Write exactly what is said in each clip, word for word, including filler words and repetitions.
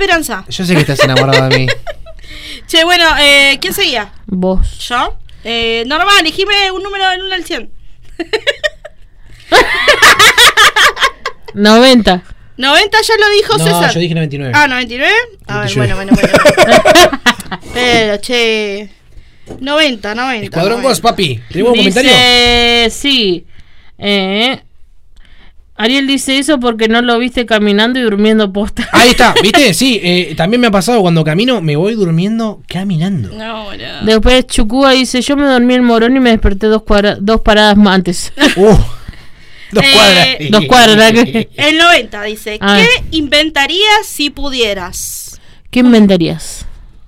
esperanza. Yo sé que estás enamorado de mí. Che, bueno, eh, ¿quién seguía? Vos. ¿Yo? Eh, normal, elegime un número del uno al cien. noventa. noventa ya lo dijo No, César. yo dije noventa y nueve. Ah, noventa y nueve. A ver, bueno, bueno, bueno. Pero, che. noventa, noventa. Escuadrón noventa. Ghost, papi. ¿Tenemos un Dice, comentario? sí. Eh, Ariel dice eso porque no lo viste caminando y durmiendo posta. Ahí está, ¿viste? Sí, eh, también me ha pasado cuando camino, me voy durmiendo caminando. No, no. Después Chucúa dice, yo me dormí en Morón y me desperté dos, cuadra- dos paradas más antes. Uh, dos Eh, cuadras. dos cuadras, ¿verdad que? El noventa dice, Ah. ¿qué inventarías si pudieras? ¿Qué inventarías?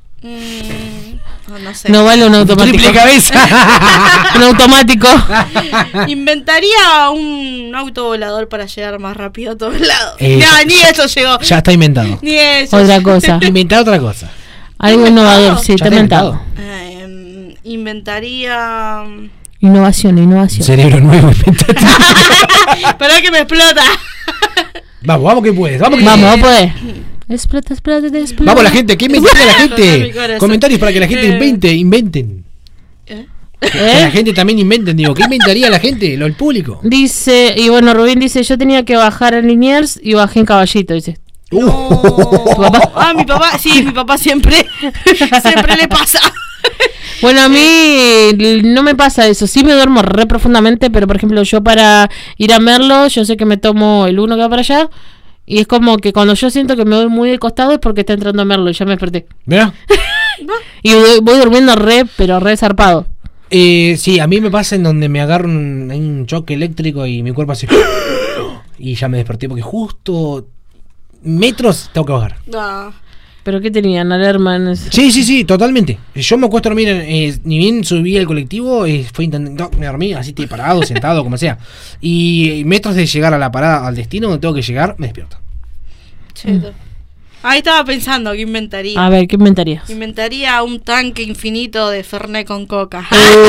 Mm, no, no sé. No vale un automático. Triple cabeza. Un automático. Inventaría un auto volador para llegar más rápido a todos lados. Eh, no, ya- ni eso llegó. Ya está inventado. Ni eso. Otra cosa. Inventar otra cosa. Algo innovador, sí, Ya está está inventado. Eh, inventaría. Innovación, innovación. Cerebro nuevo. inventar. Esperá que me explota. Vamos, vamos que puedes. Vamos, que Vamos, puedes. vos podés. Explota, explota, explota. Vamos la gente, ¿qué inventaría la Mi gente? corazón. Comentarios para que la gente Eh. invente, inventen. ¿Eh? Que la ¿Eh? gente también inventen, digo, ¿qué inventaría la gente? Lo el público. Dice, y bueno, Rubén dice, yo tenía que bajar en Liniers y bajé en Caballito, dice. Uh. No. papá? Ah, mi papá, sí, mi papá siempre, siempre le pasa. Bueno, a mí no me pasa eso, sí me duermo re profundamente, pero por ejemplo yo para ir a Merlo, yo sé que me tomo el uno que va para allá, y es como que cuando yo siento que me voy muy de costado es porque está entrando Merlo y ya me desperté. Mirá. Y voy, voy durmiendo re, pero re zarpado. Eh, sí, a mí me pasa en donde me agarro un, un choque eléctrico y mi cuerpo hace... Y ya me desperté porque justo metros tengo que bajar. No. ¿Pero qué tenían? Alarma en ese- Sí, sí, sí, totalmente. Yo me acuesto a dormir, en, eh, ni bien subí al colectivo, eh, fue intentando, me dormí así te parado, sentado, como sea. Y eh, metros de llegar a la parada, al destino donde tengo que llegar, me despierto. Cheto. Ahí estaba pensando que inventaría. A ver, ¿qué inventarías? Inventaría un tanque infinito de Fernet con coca.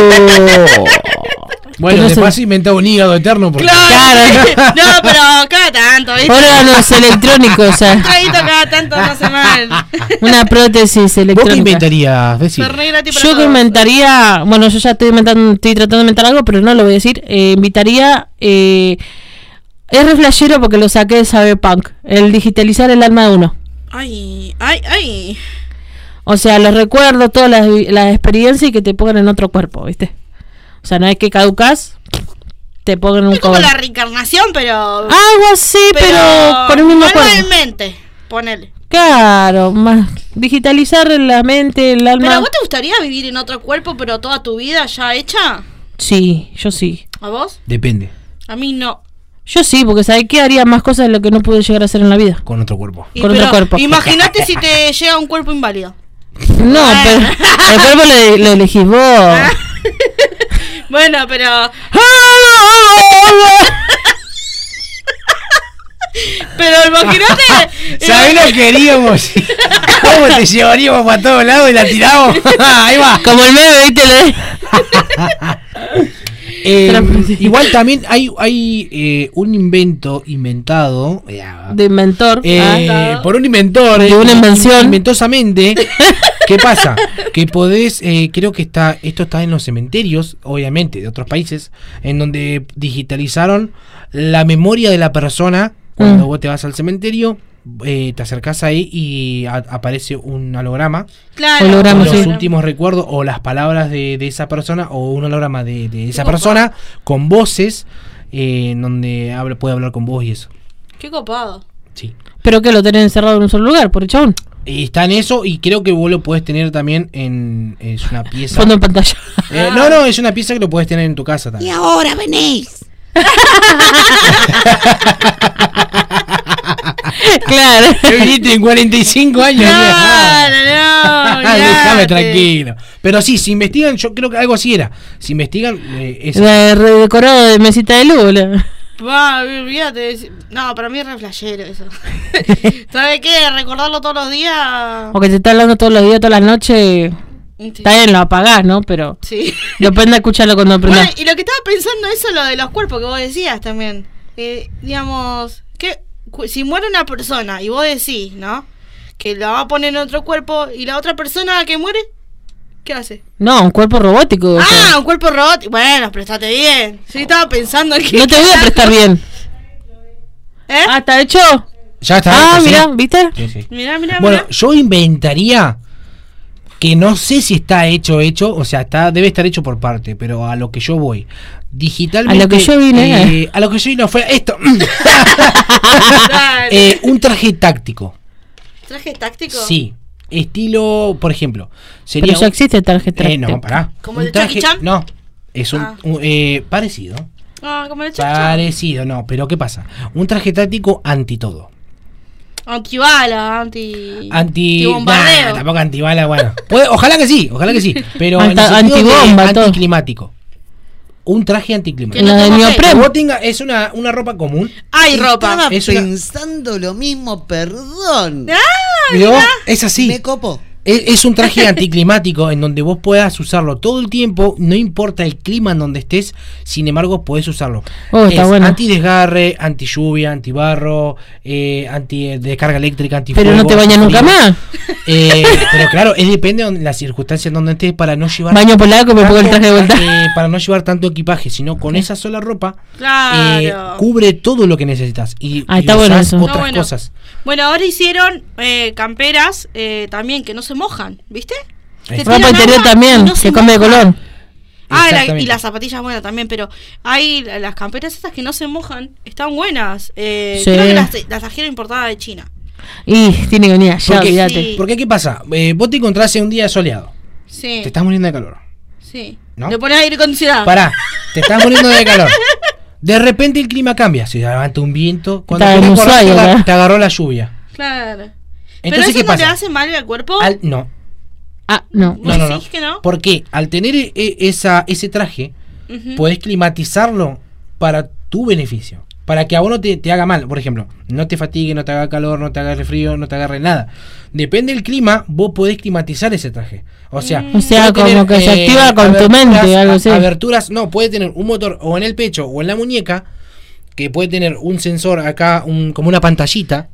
Bueno, Que no de se- paso inventaba un hígado eterno porque... Claro. No, pero cada tanto, ¿viste? Órganos electrónicos, o Un sea, traguito cada tanto no hace mal. una prótesis ¿Vos qué electrónica. inventarías? Decí. Fernet gratis para Yo que todos. inventaría, bueno, yo ya estoy inventando, estoy tratando de inventar algo, pero no lo voy a decir. Eh, invitaría, eh, es re flashero porque lo saqué de Cyberpunk, el digitalizar el alma de uno. Ay, ay, ay. O sea, los recuerdos, todas las, las experiencias y que te pongan en otro cuerpo, ¿viste? O sea, no es que caducas, te pongan un Es como cover. la reencarnación, pero. Algo así, pero, con el mismo cuerpo. manualmente, ponele. Claro, más digitalizar la mente, el alma. ¿Pero a vos te gustaría vivir en otro cuerpo, pero toda tu vida ya hecha? Sí, yo sí. ¿A vos? Depende, A mí no. Yo sí, porque ¿sabes qué? Haría más cosas de lo que no pude llegar a hacer en la vida. con otro cuerpo. Y Con otro pero cuerpo. Imagínate si te llega un cuerpo inválido. No, pero el cuerpo lo, lo elegís vos. Bueno, pero. Pero imagínate. ¿Sabés lo que queríamos? ¿Cómo te llevaríamos para todos lados y la tiramos? Ahí va. Como el meme, ¿viste? Eh, Pero- igual también hay, hay eh, un invento inventado eh, De inventor. eh, Ah. por un inventor De una eh, invención. inventosamente. ¿Qué pasa? Que podés, eh, creo que está, esto está en los cementerios, obviamente, de otros países, en donde digitalizaron la memoria de la persona. Cuando Mm. vos te vas al cementerio, eh, te acercás ahí y a- aparece un holograma Claro. Holograma, con los sí. últimos recuerdos o las palabras de, de esa persona o un holograma de, de esa Qué persona con voces eh, en donde habla, puede hablar con vos y eso. Qué copado. Sí. Pero que lo tenés encerrado en un solo lugar, por el chabón. Y está en eso y creo que vos lo podés tener también en... Es una pieza... Fondo en pantalla. Eh, no, no, es una pieza que lo podés tener en tu casa también. ahora venís. Claro. ¿Qué viniste en cuarenta y cinco años? Claro, no. Déjame olvidate. tranquilo. Pero sí, si investigan, yo creo que algo así era. Si investigan, eh, es... De- Redecorado de mesita de luz, boludo. Va, olvídate. No, para mí es re flashero eso. ¿Sabes qué? Recordarlo todos los días. O que te está hablando todos los días, todas las noches. Sí. Está bien, lo apagás, ¿no? Pero Sí. depende de escucharlo cuando Bueno, aprendas. y lo que estaba pensando eso, lo de los cuerpos que vos decías también. Eh, digamos, que cu- si muere una persona y vos decís, ¿no? que la va a poner en otro cuerpo y la otra persona que muere, ¿qué hace? No, un cuerpo robótico. o Ah, sea, un cuerpo robótico. Bueno, prestate bien. Yo estaba pensando en que... no te voy a prestar bien. ¿Eh? Ah, ¿está hecho? Ya está. Ah, hecho, ¿sí? mira, ¿viste? Sí, sí. Mirá, mirá, Bueno, mirá. yo inventaría que no sé si está hecho, hecho, o sea, está debe estar hecho por parte, pero a lo que yo voy, digitalmente... A lo que yo vine. eh, a lo que yo vine fue esto. Dale. Eh, un traje táctico. ¿Traje táctico? Sí. Estilo, por ejemplo, sería... Pero ya un- existe tarjeta. eh, no, pará. ¿Como Un el de Jackie Chan? No, es un, Ah. un, eh, parecido. Ah, como el chacha. Parecido, no, pero ¿qué pasa? Un traje táctico anti todo. Antibala, anti... Anti. Antibombardeo. Nah, tampoco antibala, bueno. Puede- ojalá que sí, ojalá que sí. Pero en el Anta- sentido de antibomba, todo. anticlimático. Un traje anticlimático. Que no La te de mojes. Que neopreno. vos tenga, es una, una ropa común. Hay ropa. Estaba Es una- pensando lo mismo, perdón. Ah, Pero es así. Me copo. Es, es un traje anticlimático en donde vos puedas usarlo todo el tiempo, no importa el clima en donde estés, sin embargo podés usarlo. Oh, está es bueno. anti-desgarre, anti-lluvia, anti-barro, eh, anti-descarga eléctrica, anti Pero no te bañas nunca más. Eh, pero claro, es depende de las circunstancias en donde estés para no llevar Baño polaco, me pongo el traje de vuelta. eh, para no llevar tanto equipaje, sino con esa sola ropa Claro. eh, cubre todo lo que necesitas y, Ah, y está bueno usás eso. otras Está bueno. cosas. Bueno, ahora hicieron eh, camperas eh, también que no se mojan, ¿viste? Ahí Que está. Ropa tiran interior agua también, y no se que cambia de mojan. color. Ah, la- y Exactamente. las zapatillas, bueno, también, pero hay la- las camperas estas que no se mojan, están buenas. Eh, Sí. Creo que las, las trajeron importadas de China. Y tiene que venir allá, Porque- olvídate. Sí. Porque ¿qué pasa? Eh, vos te encontrás en un día soleado, Sí, te estás muriendo de calor. sí. ¿No? Le pones aire acondicionado. Pará, te estás muriendo de calor. De repente el clima cambia, se levanta un viento, cuando Está querés en correr, te, Ushuaia, aga- ¿verdad? te agarró la lluvia. Claro. Entonces, pero eso ¿qué no le pasa? hace mal al cuerpo. Al- no, Ah, no. no, no, no. ¿Decís que no? Porque al tener e- e- esa, ese traje, Ujú. podés climatizarlo para tu beneficio. Para que a vos no te, te haga mal, por ejemplo, no te fatigue, no te haga calor, no te agarre frío, no te agarre nada. Depende del clima, vos podés climatizar ese traje. O sea, O sea, puede como que se eh, activa con tu aberturas- mente, algo a- así. Aberturas, no, puede tener un motor o en el pecho o en la muñeca, que puede tener un sensor acá, un, como una pantallita.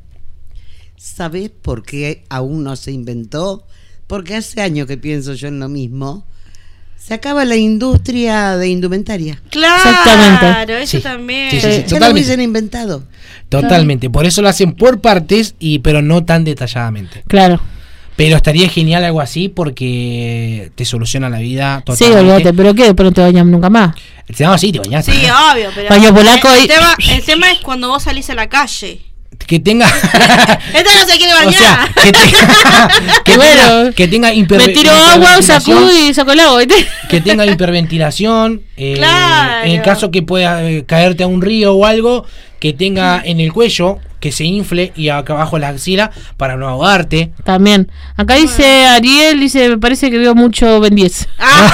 ¿Sabés por qué aún no se inventó? Porque hace años que pienso yo en lo mismo. Se acaba la industria de indumentaria. Claro, Exactamente. eso Sí. también. Sí, sí, sí. Ya lo Totalmente. hubiesen inventado. Totalmente, por eso lo hacen por partes, y pero no tan detalladamente. Claro. Pero estaría genial algo así porque te soluciona la vida Sí, totalmente. olvídate, pero ¿qué? Pero no te bañas nunca más. No, sí, te bañaste. Sí, obvio, pero. Baño polaco el, y- el tema, el tema es cuando vos salís a la calle. Que tenga. Esta no se quiere bañar. O sea, que tenga, que Bueno, tenga, que tenga hiperve- Me tiro agua, hiperventilación, sacudo y saco el agua, ¿viste? que tenga hiperventilación. eh, Claro. En el caso que pueda eh, caerte a un río o algo, que tenga en el cuello, que se infle y acá abajo la axila para no ahogarte. También. Acá dice Ariel, dice, me parece que veo mucho Ben diez.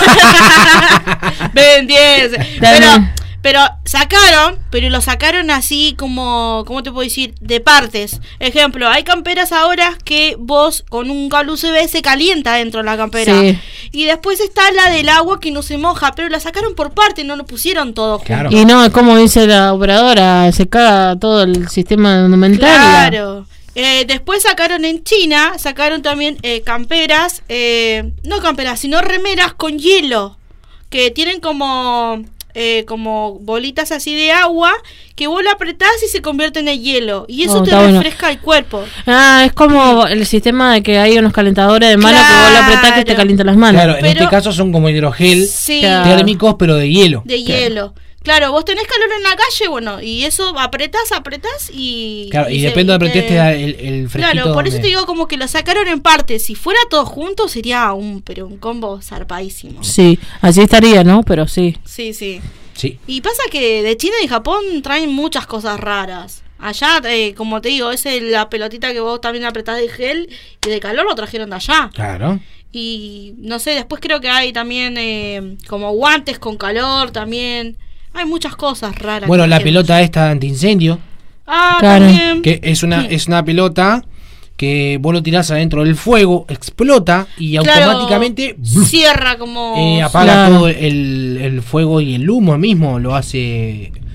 Ah. Ben diez. Pero, También. pero sacaron, pero lo sacaron así como, ¿cómo te puedo decir? De partes. Ejemplo, hay camperas ahora que vos con un cable U S B se calienta dentro de la campera. Sí. Y después está la del agua que no se moja, pero la sacaron por partes, no lo pusieron todo junto. Claro. Y no, es como dice la operadora, se caga todo el sistema monumental. Claro. Eh, después sacaron en China, sacaron también eh, camperas, eh, no camperas, sino remeras con hielo, que tienen como eh, como bolitas así de agua, que vos la apretás y se convierte en el hielo, y eso Oh, te está bueno. refresca el cuerpo. Ah, es como el sistema de que hay unos calentadores de mano que vos le apretás que te Claro. calientan las manos. Claro, en Pero- este caso son como hidrogel Sí, Claro. térmicos, pero de hielo. de hielo. Claro, vos tenés calor en la calle, bueno, y eso apretás, apretás y... Claro, y se- depende de te- apretés te da el, el fresquito. Claro, por eso donde- te digo como que lo sacaron en partes. Si fuera todo junto sería un, pero un combo zarpadísimo. Sí, así estaría, ¿no? Pero sí. Sí, sí. Sí. Y pasa que de China y Japón traen muchas cosas raras. Allá, eh, como te digo, es el- la pelotita que vos también apretás de gel y de calor lo trajeron de allá. Claro. Y no sé, después creo que hay también eh, como guantes con calor también. Hay muchas cosas raras. Bueno, que la trajeron. pelota esta antiincendio, Ah, Claro. también. que es una, Sí. es una pelota que vos lo tirás adentro del fuego, explota y Claro, automáticamente ¡bluf! cierra como... eh, apaga Claro. todo el, el fuego y el humo mismo lo hace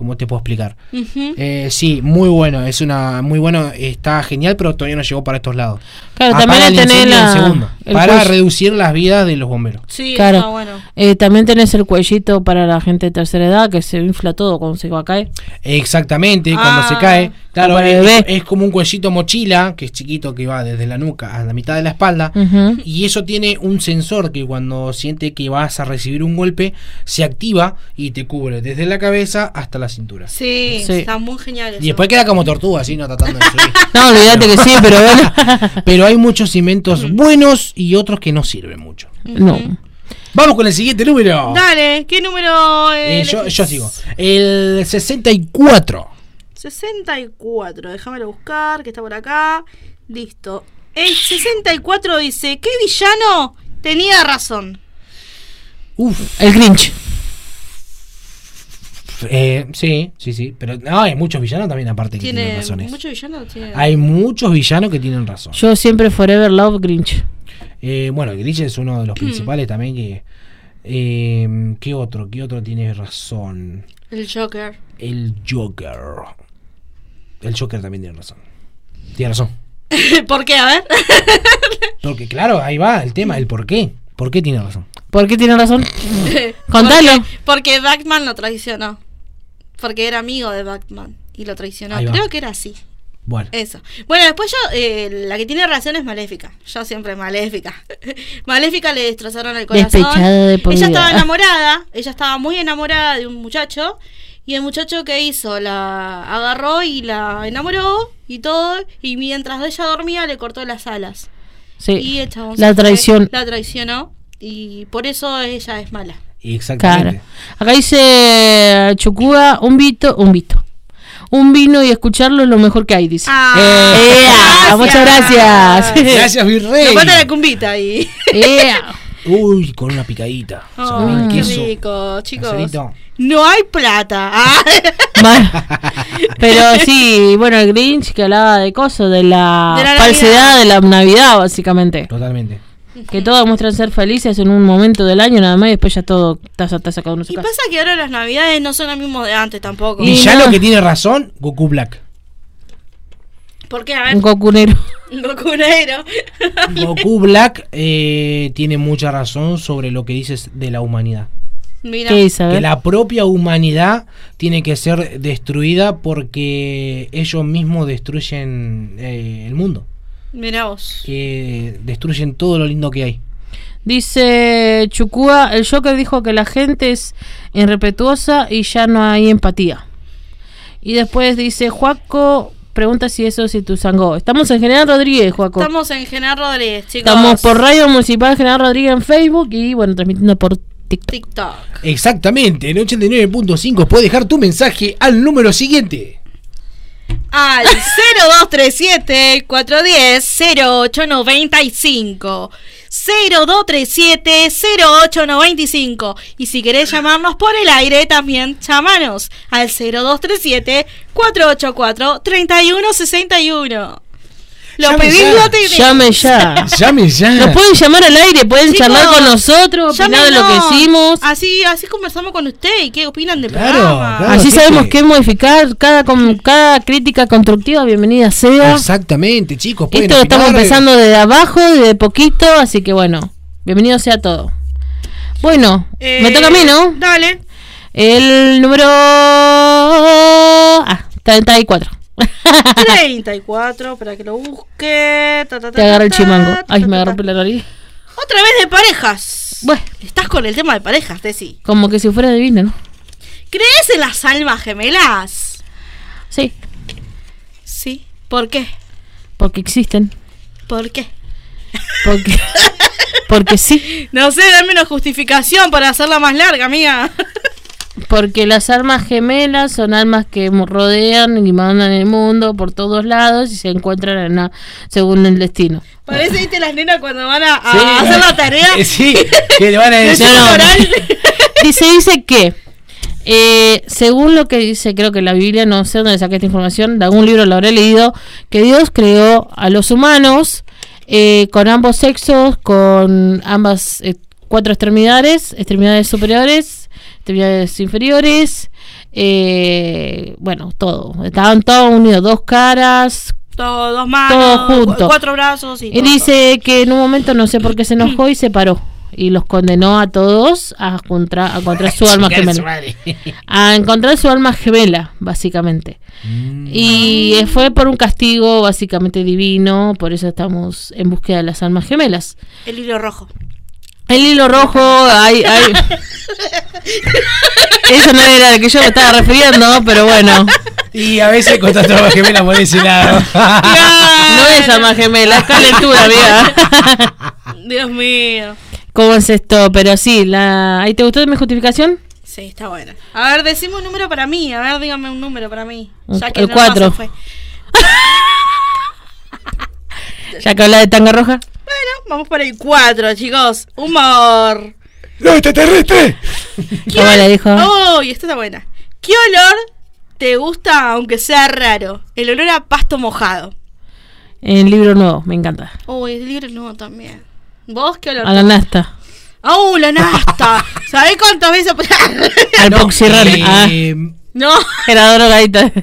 ¿Cómo te puedo explicar? Ujú. Eh, sí, muy bueno, es una muy bueno, está genial, pero todavía no llegó para estos lados. Claro, Apaga también el tenés incendio en la, segundo, el para cuello. reducir las vidas de los bomberos. Sí, Claro. está bueno. Eh, también tenés el cuellito para la gente de tercera edad que se infla todo cuando se va a caer. Exactamente, cuando Ah. se cae. Claro, O para el es, bebé. es como un cuellito mochila, que es chiquito, que va desde la nuca a la mitad de la espalda. Ujú. Y eso tiene un sensor que cuando siente que vas a recibir un golpe, se activa y te cubre desde la cabeza hasta la cintura. Sí, Sí. está muy genial eso. Y después queda como tortuga, así, no tratando de subir. No, olvídate que sí, pero bueno. Pero hay muchos inventos buenos y otros que no sirven mucho. No. Vamos con el siguiente número. Dale, ¿qué número? Eh, eh, yo, elegís? yo sigo. El sesenta y cuatro. sesenta y cuatro, déjamelo buscar, que está por acá. Listo. El sesenta y cuatro dice, ¿qué villano tenía razón? Uf. El Grinch. Eh, sí, sí, sí. Pero no, hay muchos villanos también aparte que tienen ¿Tiene razones. muchos villanos? Tiene... Hay muchos villanos que tienen razón. Yo siempre Forever Love Grinch. Eh, bueno, el Grinch es uno de los principales también que... Eh, ¿Qué otro? ¿Qué otro tiene razón? El Joker. El Joker. El Joker también tiene razón. Tiene razón. ¿Por qué? A ver. Porque claro, ahí va el tema, el por qué. ¿Por qué tiene razón? ¿Por qué tiene razón? Contalo. Porque, porque Batman lo traicionó. Porque era amigo de Batman y lo traicionó. Ahí va. Creo que era así. Bueno. Eso. Bueno, después yo, eh, la que tiene razón es Maléfica. Yo siempre Maléfica. Maléfica le destrozaron el corazón. Despechada de por Ella vida. estaba enamorada. Ella estaba muy enamorada de un muchacho. Y el muchacho, ¿qué hizo? La agarró y la enamoró y todo. Y mientras ella dormía le cortó las alas. Sí. Y el chabón se La fue, traición. La traicionó. Y por eso ella es mala. Exactamente. Claro. Acá dice Chucuba, un vito, un vito. Un vino y escucharlo es lo mejor que hay, dice. Ah, Eh, gracias. muchas gracias. Gracias, Virrey. Nos falta la cumbita ahí. Ea. Uy, con una picadita. Ay, Salame el qué queso. rico, chicos. Caserito. No hay plata. Ah. Mal. Pero sí, bueno, el Grinch que hablaba de cosas, de la, De la falsedad Navidad. de la Navidad, básicamente. Totalmente. Que todos muestran ser felices en un momento del año nada más y después ya todo está, está sacado uno a su Y casa. pasa que ahora las navidades no son lo mismo de antes tampoco. Y Villano no. que tiene razón, Goku Black. ¿Por qué? A ver. Un cocunero. Goku negro. Goku Black eh, tiene mucha razón sobre lo que dices de la humanidad. Mira. ¿Qué dice? A Que ver. la propia humanidad tiene que ser destruida porque ellos mismos destruyen eh, el mundo. Mira vos. Que destruyen todo lo lindo que hay. Dice Chucúa, el Joker dijo que la gente es irrespetuosa y ya no hay empatía. Y después dice Juaco, pregunta si eso es Ituzaingó. Estamos en General Rodríguez, Juaco. Estamos en General Rodríguez, chicos. Estamos por Radio Municipal General Rodríguez en Facebook y bueno, transmitiendo por TikTok. TikTok. Exactamente, en ochenta y nueve punto cinco puedes dejar tu mensaje al número siguiente. Al cero dos tres siete, cuatro uno cero, cero ocho nueve cinco. cero dos tres siete, cero ocho nueve cinco. Y si querés llamarnos por el aire, también llamanos al cero dos tres siete, cuatro ocho cuatro, tres uno seis uno. Lo Llame pedís, ya. lo tenés. Llame ya. Llame ya. Nos pueden llamar al aire, pueden Chicos, charlar con nosotros, opinar de lo que llámenos. hicimos. Así, así conversamos con usted y qué opinan del Claro, programa. claro. Así sí, sabemos sí. qué modificar, cada com- cada crítica constructiva, bienvenida sea. Exactamente, chicos. pueden Esto lo estamos opinar. empezando de abajo, de poquito, así que bueno, bienvenido sea todo. Bueno, Eh, me toca a mí, ¿no? Dale. El número ah, treinta y cuatro. treinta y cuatro, para que lo busque. Ta, ta, ta, Te agarra el ta, chimango. ta, Ay, ta, me ta, agarró ta. la nariz. Otra vez de parejas. Bueno, Estás con el tema de parejas, Tessy. como que si fuera divina, ¿no? ¿Crees en las almas gemelas? Sí, Sí. ¿Por qué? porque existen. ¿Por qué? Porque, porque sí. No sé, dame una justificación para hacerla más larga, amiga. Porque las almas gemelas son almas que mo- rodean y mandan el mundo por todos lados y se encuentran en una, según el destino. Parece, viste, las nenas cuando van a, a Sí. hacer la tarea. Eh, Sí, que le van a decir. Lección no. oral. Dice, dice que, eh, según lo que dice, creo que la Biblia, no sé dónde saqué esta información, de algún libro lo habré leído, que Dios creó a los humanos eh, con ambos sexos, con ambas eh, cuatro extremidades, extremidades superiores, extremidades inferiores, Eh, bueno, todo. Estaban todos unidos, dos caras, Todo, dos manos, todo junto. cu- cuatro brazos y Y todo, dice que en un momento no sé por qué se enojó y se paró. Y los condenó a todos a encontrar, a encontrar su alma Chingar a su gemela. madre. A encontrar su alma gemela, básicamente. Mm. Y eh, fue por un castigo básicamente divino. Por eso estamos en búsqueda de las almas gemelas. todo. El hilo rojo. El hilo rojo, hay, hay... Eso no era al que yo me estaba refiriendo, pero bueno. Y a veces contra tu alma gemela por ese lado. No es alma gemela, es calentura, amiga. Dios mío. ¿Cómo es esto? Pero sí, la... ¿ahí te gustó mi justificación? Sí, está buena. A ver, decime un número para mí. A ver, dígame un número para mí. Ya que El no, cuatro. no se fue. Ya que habla de tanga roja. Bueno, vamos por el cuatro, chicos. Humor. ¡No, extraterrestre! ¿Cómo le dijo? Oh, y esta está buena. ¿Qué olor te gusta aunque sea raro? El olor a pasto mojado. El libro nuevo, me encanta. Oh, el libro nuevo también. ¿Vos qué olor? A la nasta. ¡Oh, la nasta! ¿Sabés cuántas veces? Al Poxirrán. Ah, Eh, No. era drogadita.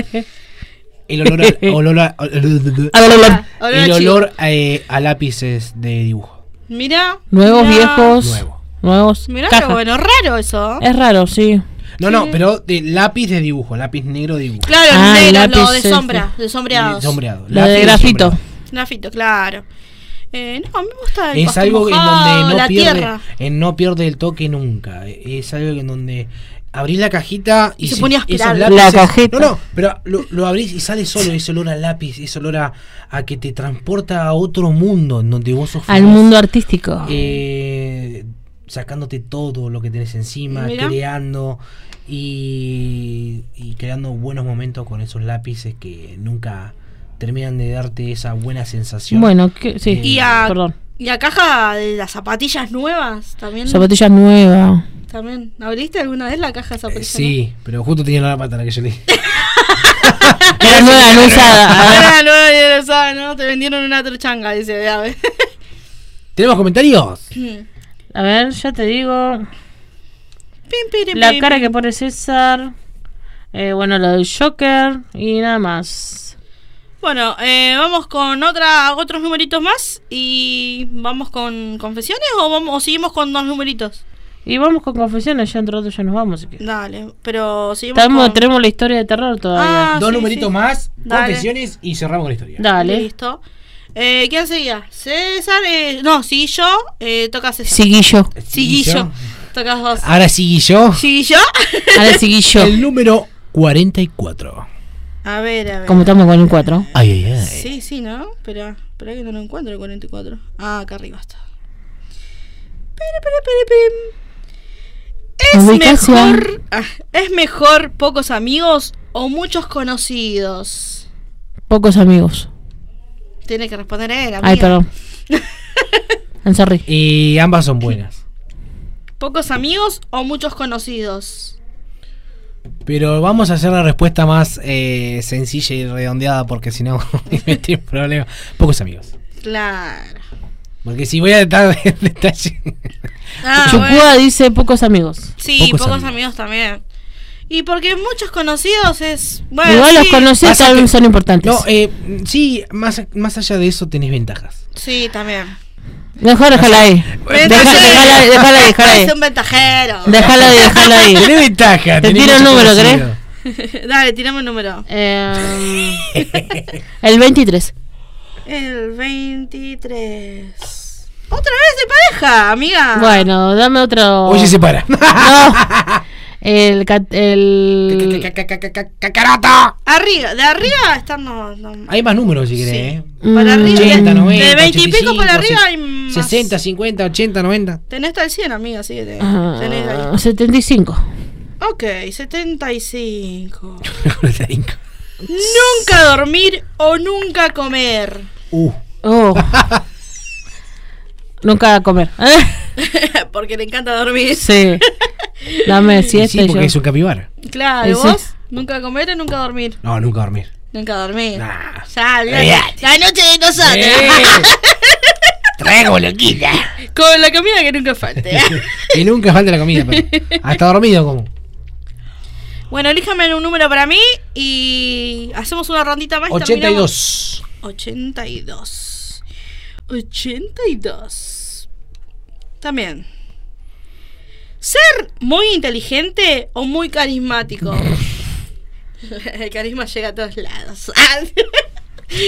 el olor a, olor a- Olor. Olor el a chivo. olor eh, a lápices de dibujo. Mira. Nuevos, mirá. viejos. Nuevo. Nuevos. Mirá Caja. qué bueno, raro eso. Es raro, sí. No, no, pero de lápiz de dibujo, lápiz negro de dibujo. Claro, Ah, el negro, lo lápiz, de sí, sombra, de sombreados. Sombreado. Lo lápiz de de grafito. sombreado. Grafito, claro. Eh, no, a mí me gusta el Es pasto algo en mojado, donde no la pierde, tierra. en no pierde el toque nunca. Es algo en donde abrís la cajita y, Y se pone a esos aspirar. lápices- La cajita. No, no, pero lo, lo abrís y sale solo ese olor a lápiz, ese olor a, a que te transporta a otro mundo en donde vos sos Al feliz, mundo artístico. eh, sacándote todo lo que tenés encima, Mirá. creando y, y creando buenos momentos con esos lápices que nunca terminan de darte esa buena sensación. Bueno, que, sí. Y a, Perdón. y a caja de las zapatillas nuevas también. Zapatillas nuevas. También. ¿Abriste alguna vez la caja de Eh, zapatillas? sí, pero justo tenía la pata la que yo leí. Era nueva, no usada. Ahora no, ya lo sabes, ¿no? Te vendieron una truchanga, dice. Ya ves. ¿Tenemos comentarios? A ver, ya te digo. Pim, piri, La pim. cara que pone César. Eh, bueno, lo del Joker. Y nada más. Bueno, eh, vamos con otra otros numeritos más. Y vamos con confesiones o, vamos, o seguimos con dos numeritos. Y vamos con confesiones. Ya entre otros ya nos vamos. Así que. Dale, pero seguimos Estamos, con... tenemos la historia de terror todavía. Ah, Dos sí, numeritos sí. más, Dale. confesiones y cerramos con la historia. Dale. Listo. Eh, ¿Quién seguía? César. Eh, no, sí, yo. Eh, toca César. Siguillo. Siguillo. Tocas vos. Ahora sí yo. ¿Siguillo? Ahora siguillo. El número cuarenta y cuatro. A ver, a ver. Como estamos con el cuatro. Ay, ay, ay. Sí, sí, ¿no? Espera, espera que no lo encuentro el cuarenta y cuatro. Ah, acá arriba está. Pere, pere, pere, pere. Es Ubicación. mejor, ah, es mejor pocos amigos o muchos conocidos. Pocos amigos. Tiene que responder él, amiga. Ay, perdón. I'm sorry. Y ambas son buenas. Pocos amigos o muchos conocidos. Pero vamos a hacer la respuesta más eh, sencilla y redondeada porque si no me metí en problemas. Pocos amigos. Claro. Porque si voy a estar en detalle. Ah, Chucúa bueno. dice pocos amigos. Sí, Pocos pocos, amigos. amigos. también. Y porque muchos conocidos es... Bueno, Igual los sí, conocidos Pasa también que- son importantes. No, eh, sí, más, más allá de eso tenés ventajas. Sí, también. Mejor déjala ahí. Bueno, Deja- sí. Déjala ahí, déjala ahí, déjala ahí. Es un ventajero. Déjala ahí, déjala ahí. Tenés ventaja. Te tenés tiro el mucho número, conocido. Dale, tirame un número. Eh, el veintitrés. El veintitrés. Otra vez de pareja, amiga. Bueno, dame otro. Oye, se para. No. El. cat- el ¡Cacarata! Arriba, de arriba están los. los- Hay más números si querés, Sí. ¿eh? para Mm, arriba. ochenta, de- noventa, de veinte y ochenta pico para cinco, arriba hay más. sesenta, cincuenta, ochenta, noventa. Tenés hasta el cien, amiga, así que te- ah, tenés ahí. setenta y cinco. Ok, setenta y cinco. Nunca dormir o nunca comer. uh, Oh. Nunca a comer. Porque le encanta dormir. Sí. Dame y siete. sí, porque yo. es un capibara. Claro, Ese. ¿vos? ¿Nunca comer o nunca dormir? No, nunca dormir. Nunca dormir. Nah. Ya, olvidate. Olvidate. La noche de nosotros. Traigo loquita. Con la comida que nunca falte. Que nunca falta la comida, pero hasta dormido como. Bueno, elíjame un número para mí y hacemos una rondita más. ochenta y dos. ochenta y dos. ochenta y dos. También. ¿Ser muy inteligente o muy carismático? El carisma llega a todos lados.